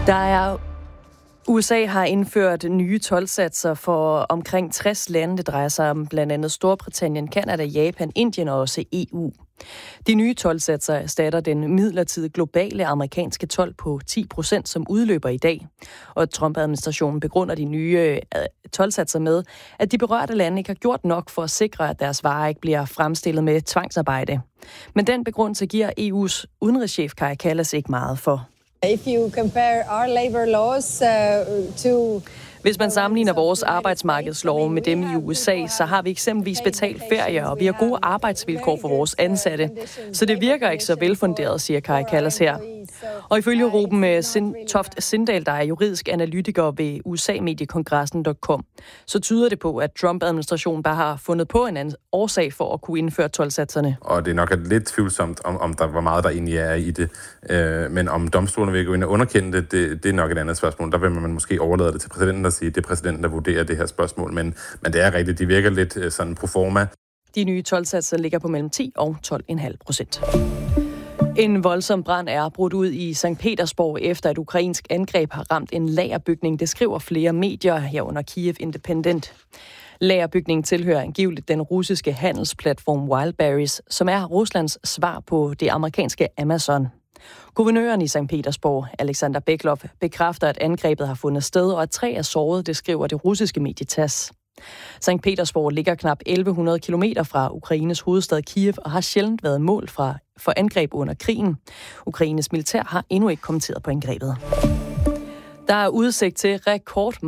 USA har indført nye toldsatser for omkring 60 lande. Det drejer sig om blandt andet Storbritannien, Canada, Japan, Indien og også EU. De nye toldsatser erstatter den midlertidige globale amerikanske told på 10%, som udløber i dag. Og Trump-administrationen begrunder de nye toldsatser med, at de berørte lande ikke har gjort nok for at sikre, at deres varer ikke bliver fremstillet med tvangsarbejde. Men den begrundelse giver EU's udenrigschef Kaja Kallas ikke meget for. If you compare our labor laws to Hvis man sammenligner vores arbejdsmarkedslov med dem i USA, så har vi eksempelvis betalt ferie, og vi har gode arbejdsvilkår for vores ansatte. Så det virker ikke så velfunderet, siger Kaja Kallas her. Og ifølge Ruben Toft Sindal, der er juridisk analytiker ved USA-mediekongressen.com, så tyder det på, at Trump-administrationen bare har fundet på en anden årsag for at kunne indføre toldsatserne. Og det er nok lidt tvivlsomt, om der var meget, der egentlig er i det. Men om domstolene vil gå ind og underkende det er nok et andet spørgsmål. Der vil man måske overlade det til præsidenten og sige, det er præsidenten, der vurderer det her spørgsmål. Men det er rigtigt, de virker lidt sådan pro forma. De nye toldsatser ligger på mellem 10 og 12,5%. En voldsom brand er brudt ud i Sankt Petersborg efter et ukrainsk angreb har ramt en lagerbygning. Det skriver flere medier herunder Kyiv Independent. Lagerbygningen tilhører angiveligt den russiske handelsplatform Wildberries, som er Ruslands svar på det amerikanske Amazon. Guvernøren i Sankt Petersborg, Alexander Beklov, bekræfter, at angrebet har fundet sted, og at 3 er såret, det skriver det russiske medie TASS. Sankt Petersborg ligger knap 1100 kilometer fra Ukraines hovedstad Kyiv og har sjældent været mål for angreb under krigen. Ukraines militær har endnu ikke kommenteret på angrebet. Der er udsigt til